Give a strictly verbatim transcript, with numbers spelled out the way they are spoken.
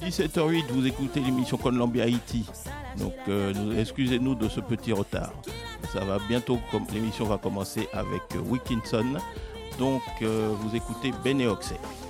dix-sept heures huit, vous écoutez l'émission Colombia Haïti. Donc, euh, nous, excusez-nous de ce petit retard. Ça va bientôt, comme l'émission va commencer avec euh, Wilkinson. Donc, euh, vous écoutez Ben et Oxey.